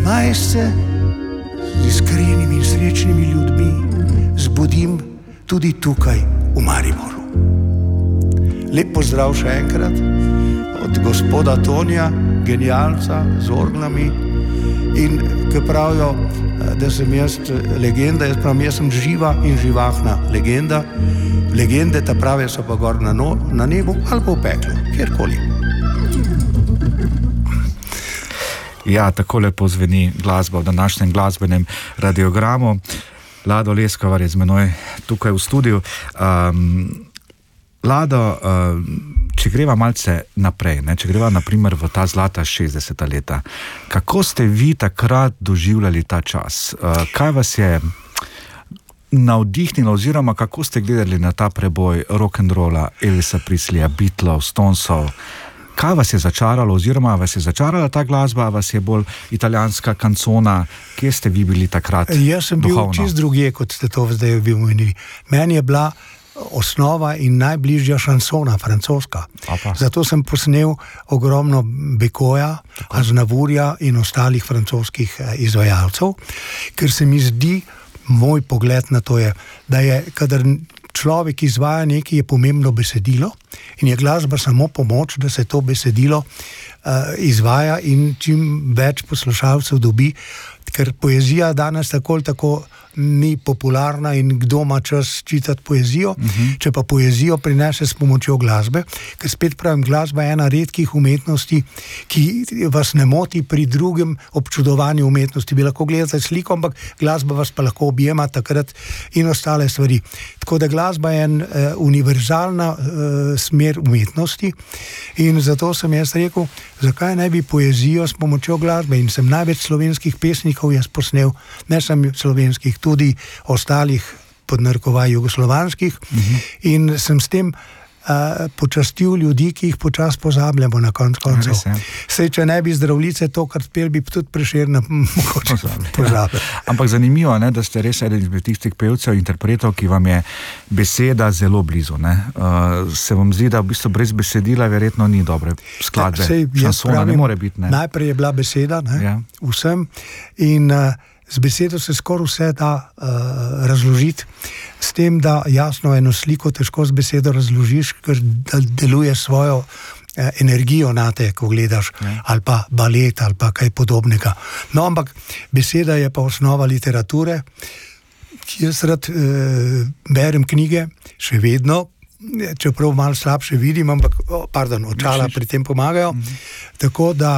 naj se z iskrenimi in srečnimi ljudmi zbudim tudi tukaj v Mariboru. Lep pozdrav še enkrat od gospoda Tonija, genialca z orglami, in ko pravijo, da sem jaz legenda, jaz pravim, jaz sem živa in živahna legenda. Legende ta prave so pa gor na nebu ali pa v peklu, kjerkoli. Ja, tako lepo zveni glasba v današnjem glasbenem radiogramu. Lado Leskovar je z menoj tukaj v studiu. Lado, če greva malce naprej, če greva naprimer v ta zlata 60. leta, kako ste vi takrat doživljali ta čas? Kaj vas je navdihnilo oziroma kako ste gledali na ta preboj rock'n'rolla, Elvisa Presleya, Beatlov, Stonesov? Kaj vas je začaralo oziroma vas je začarala ta glasba, vas je bolj italijanska kancona? Kje ste vi bili takrat duhovno? Jaz sem bil čist drugje, kot ste to zdaj omenili. Meni je bila osnova in najbližja šansona, francoska. Zato sem posnel ogromno Bekoja, Aznavourja in ostalih francoskih izvajalcev, ker se mi zdi, moj pogled na to je, da je, kadar človek izvaja nekaj, je pomembno besedilo in je glasba samo pomoč, da se to besedilo izvaja in čim več poslušalcev dobi, ker poezija danes tako ni popularna in kdo ima čas čitati poezijo, če pa poezijo prinese s pomočjo glasbe, ker spet pravim, glasba je ena redkih umetnosti, ki vas ne moti pri drugem občudovanju umetnosti. Bi lahko gledate sliko, ampak glasba vas pa lahko objema takrat in ostale stvari. Tako da glasba je univerzalna smer umetnosti in zato sem jaz rekel, zakaj ne bi poezijo s pomočjo glasbe, in sem največ slovenskih pesnikov jaz posnel, ne samo slovenskih, tudi ostalih podnarekovaj jugoslovanskih, in sem s tem počastil ljudi, ki jih počas pozabljamo na koncev. Sej, če ne bi Zdravljice to, kar pel, bi tudi Prešerna mogoče pozabili. Ampak zanimivo, da ste res eden izmed tistih pevcev, interpretov, ki vam je beseda zelo blizu. Se vam zdi, da v bistvu brez besedila verjetno ni dobre skladbe? Šansona ne more biti. Najprej je bila beseda, vsem, in z besedo se skoraj vse da razložiti, s tem, da jasno eno sliko težko z besedo razložiš, ker deluje svojo energijo na te, ko gledaš, ali pa balet, ali pa kaj podobnega. No, ampak beseda je pa osnova literature, ki jaz rad berem knjige, še vedno, čeprav malo slabše vidim, ampak, očala pri tem pomagajo, tako da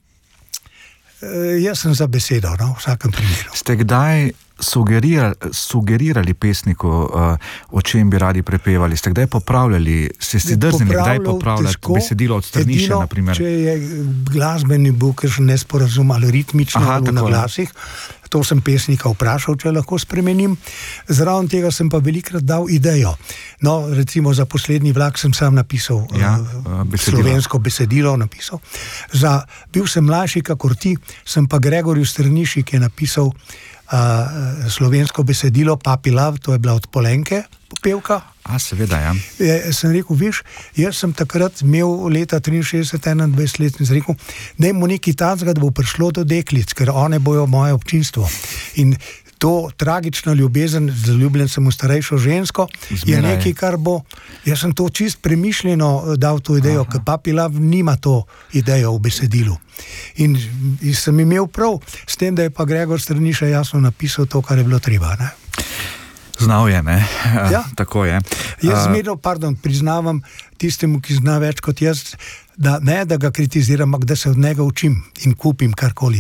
jaz sem za besedo, v vsakem primeru. Ste kdaj sugerirali pesniku, o čem bi radi prepevali? Ste kdaj popravljali? Ste si drznili kdaj popravljati besedilo od Strniša, na primer? Če je glasbeni bil kakšen nesporazum ali ritmično na glasih, to sem pesnika vprašal, če lahko spremenim. Zraven tega sem pa velikrat dal idejo. No, recimo za Poslednji vlak sem sam napisal slovensko besedilo napisal. Bil sem mlajši kakor ti, sem pa Gregorju Strniši, ki je napisal slovensko besedilo Papi Lav, to je bila od Polenke popevka. Seveda, ja. Sem rekel, veš, jaz sem takrat imel leta 63, 21 let in sem rekel, dajmo nekaj takega, da bo prišlo do deklic, ker one bojo moje občinstvo. In to tragična ljubezen, zaljubljen sem v starejšo žensko, je nekaj, kar bo, jaz sem to čist premišljeno dal to idejo, ker Papi Lav nima to idejo v besedilu. In sem imel prav s tem, da je pa Gregor Strniša jasno napisal to, kar je bilo treba, ne? Znal je, ne? Tako je. Jaz zmerno, priznavam tistemu, ki zna več kot jaz, da ne, da ga kritiziram, ampak da se od njega učim in kupim karkoli.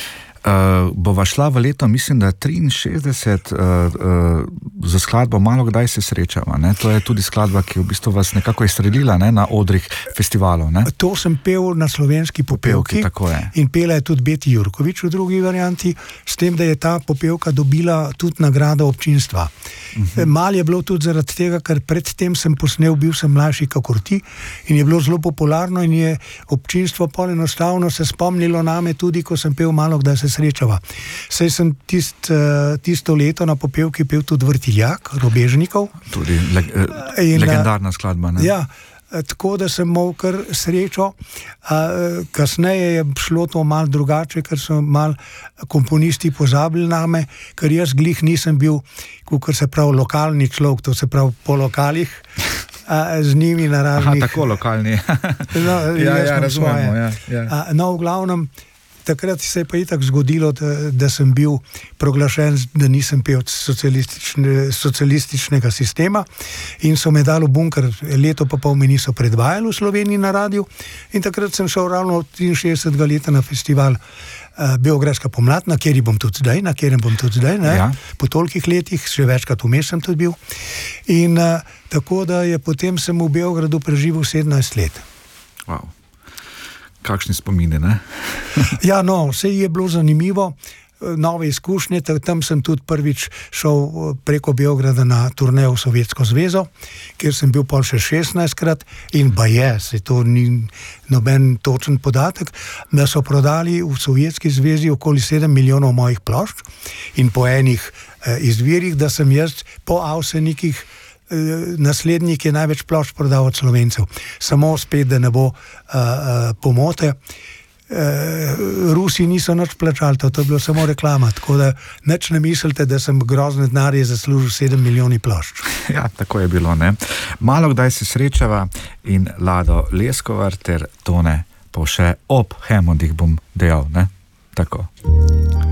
Bova šla v leto, mislim, da 63, za skladbo Malo kdaj se srečava, ne? To je tudi skladba, ki v bistvu vas nekako izstrelila, ne? Na odrih festivalov, ne? To sem pel na slovenski popevki in pela je tudi Beti Jurkovič v drugi varianti, s tem, da je ta popevka dobila tudi nagrado občinstva. Mal je bilo tudi zaradi tega, ker predtem sem posnel, bil sem mlajši kakor ti in je bilo zelo popularno in je občinstvo pol enostavno se spomnilo name tudi, ko sem pel Malo kdaj se srečava. Saj sem tisto leto na popevki pel tudi Vrtiljak, Robežnikov. Tudi legendarna skladba, ne? Ja, tako da sem imel kar srečo. Kasneje je šlo to malo drugače, ker so malo komponisti pozabili name, ker jaz glih nisem bil, kakor se pravi, lokalni človek, to se pravi po lokalih, z njimi na raznih... Aha, tako lokalni. Razumemo. No, v glavnem, takrat se je pa itak zgodilo, da sem bil proglašen, da nisem pevec socialističnega sistema in so me dali v bunker, leto pa pol me niso predvajali v Sloveniji na radiju in takrat sem šel ravno od 63. leta na festival Beograjska pomlad, na katerem bom tudi zdaj, Ja. Po tolikih letih, še večkrat vmes sem tudi bil. In tako da je potem sem v Beogradu preživel 17 let. Wow. Kakšni spomini, ne? Ja, no, vse je bilo zanimivo, nove izkušnje, tam sem tudi prvič šel preko Beograda na turnejo v Sovjetsko zvezo, kjer sem bil pol še 16-krat in se to ni noben točen podatek, da so prodali v Sovjetski zvezi okoli 7 milijonov mojih plošč in po enih izvirih, da sem jaz po Avsenikih naslednjik je največ plošč prodal od Slovencev. Samo spet, da ne bo pomote. Rusi niso nič plačali, to je bilo samo reklama, tako da nič ne mislite, da sem grozne denarje zaslužil 7 milijoni plošč. Ja, tako je bilo, ne. Malo kdaj se srečava in Lado Leskovar ter Tone Povše ob Hammondih bom dejal, ne. Tako.